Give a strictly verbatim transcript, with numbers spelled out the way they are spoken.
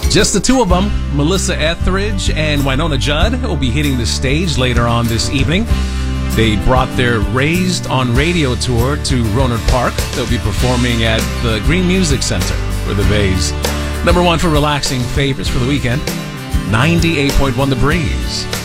Just the two of them, Melissa Etheridge and Wynonna Judd, will be hitting the stage later on this evening. They brought their Raised on Radio tour to Rohnert Park. They'll be performing at the Green Music Center for the Bays. Number one for relaxing favorites for the weekend, ninety-eight point one The Breeze.